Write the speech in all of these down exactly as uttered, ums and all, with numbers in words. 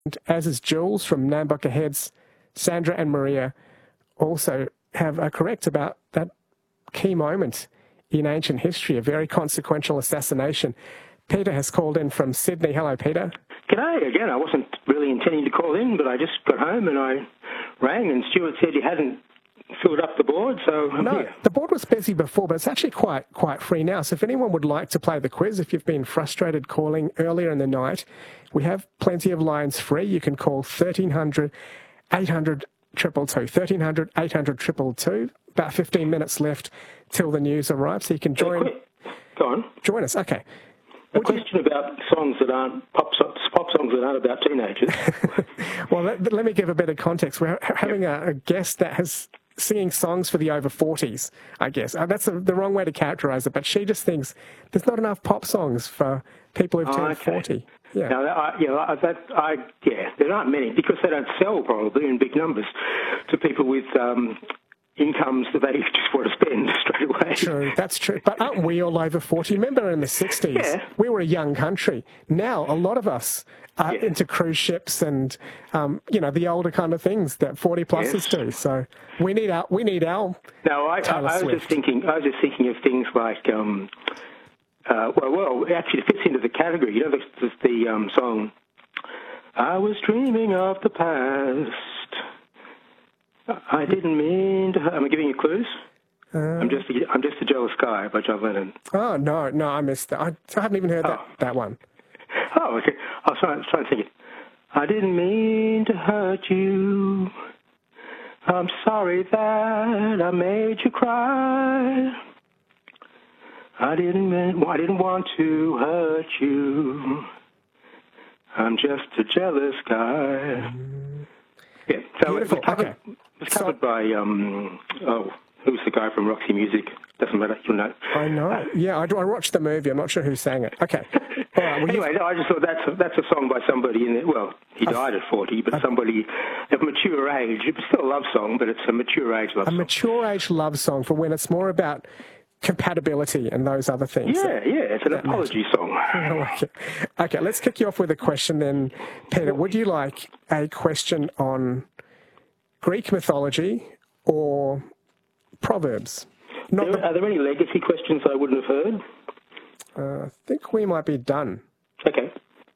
as is Jules from Nambucca Heads. Sandra and Maria also have are correct about that key moment in ancient history, a very consequential assassination. Peter has called in from Sydney. Hello, Peter. G'day. Again, I wasn't really intending to call in, but I just got home and I rang and Stuart said he hadn't filled up the board, so I'm no, here. The board was busy before, but it's actually quite quite free now. So if anyone would like to play the quiz, if you've been frustrated calling earlier in the night, we have plenty of lines free. You can call thirteen hundred, eight hundred, two two two, thirteen hundred, eight hundred, two two two. About fifteen minutes left till the news arrives, so you can join. Go on. Join us. Okay. A Would question you... about songs that aren't pop, pop songs that aren't about teenagers. Well, let, let me give a bit of context. We're having yep. a, a guest that has singing songs for the over forties, I guess. Uh, that's a, the wrong way to characterise it, but she just thinks there's not enough pop songs for people who've turned oh, okay. forty. Yeah. Now, I, you know, that, I, yeah, there aren't many because they don't sell probably in big numbers to people with um, incomes that they just want to spend straight away. True, that's true. But aren't we all over forty? Remember in the sixties, yeah. we were a young country. Now a lot of us are yeah. into cruise ships and, um, you know, the older kind of things that forty-plussers yes. do. So we need our, we need our No, I, I, I was just thinking, I was just thinking of things like, um, uh, well, well, actually it fits into the category. You know, the, the, the um, song, I was dreaming of the past. I didn't mean to. Am I giving you clues? Um, I'm just. A, I'm just a jealous guy by John Lennon. Oh no, no, I missed that. I, I haven't even heard oh. that that one. Oh, okay. I was trying, I was trying to think it. I didn't mean to hurt you. I'm sorry that I made you cry. I didn't mean. I didn't want to hurt you. I'm just a jealous guy. Mm. Yeah. So Beautiful. It was covered, okay. it was covered so, by um. Oh. Who's the guy from Roxy Music? Doesn't matter, you'll know. I know. Uh, yeah, I, I watched the movie. I'm not sure who sang it. Okay. All right, well, anyway, no, I just thought that's a, that's a song by somebody in it. Well, he died at forty, but somebody of mature age. It's still a love song, but it's a mature age love a song. A mature age love song for when it's more about compatibility and those other things. Yeah, that, yeah, it's an apology matters. song. I like it. Okay, let's kick you off with a question then, Peter. Would you like a question on Greek mythology or Proverbs? Not there, the, are there any legacy questions I wouldn't have heard? Uh, I think we might be done. Okay.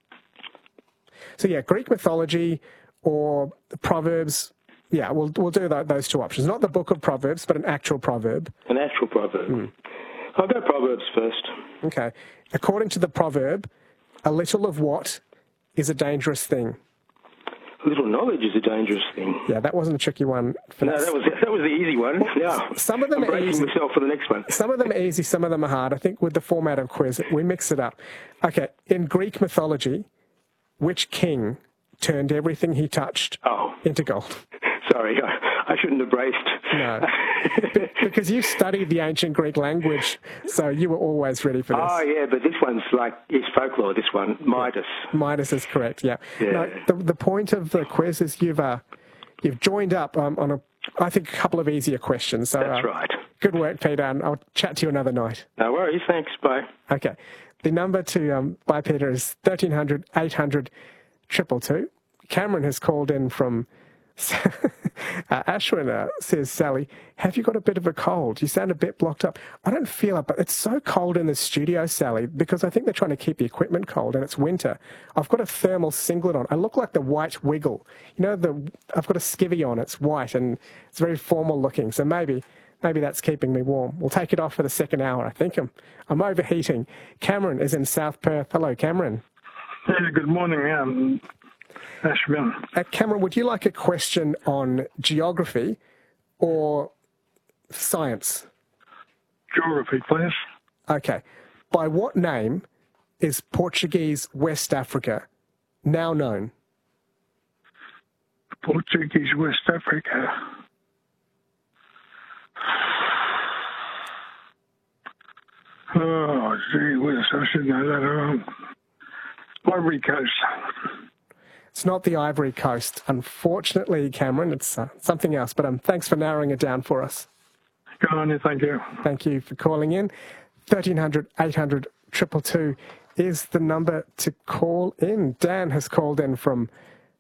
So yeah, Greek mythology or Proverbs. Yeah, we'll we'll do that, those two options. Not the book of Proverbs, but an actual proverb. An actual proverb. Mm. I'll go Proverbs first. Okay. According to the proverb, a little of what is a dangerous thing? A little knowledge is a dangerous thing. Yeah, that wasn't a tricky one. No, that was that was the easy one. No, some of them I'm are easy. myself for the next one. Some of them are easy, some of them are hard. I think with the format of quiz, we mix it up. Okay, in Greek mythology, which king turned everything he touched oh. into gold? Sorry, I, I shouldn't have braced. No, because you studied the ancient Greek language, so you were always ready for this. Oh, yeah, but this one's like, it's folklore, this one, Midas. Yeah. Midas is correct, yeah. yeah. No, the, the point of the quiz is you've uh, you've joined up um, on, a, I think, a couple of easier questions. So, That's uh, right. Good work, Peter, and I'll chat to you another night. No worries, thanks, bye. Okay. The number to um, buy Peter is thirteen hundred, eight hundred, two two two. Cameron has called in from... uh, Ashwin uh, says, Sally, have you got a bit of a cold? You sound a bit blocked up. I don't feel it, but it's so cold in the studio, Sally, because I think they're trying to keep the equipment cold and it's winter. I've got a thermal singlet on. I look like the white wiggle. You know, the I've got a skivvy on. It's white and it's very formal looking. So maybe maybe that's keeping me warm. We'll take it off for the second hour. I think I'm, I'm overheating. Cameron is in South Perth. Hello, Cameron. Yeah, good morning. Um, Ashwin. Uh, Cameron, would you like a question on geography or science? Geography, please. Okay. By what name is Portuguese West Africa now known? Portuguese West Africa. Oh, gee whiz, I should know that. Um, Ivory Coast. It's not the Ivory Coast. Unfortunately, Cameron, it's uh, something else. But um, thanks for narrowing it down for us. Go on, thank you. Thank you for calling in. thirteen hundred, eight hundred, two two two is the number to call in. Dan has called in from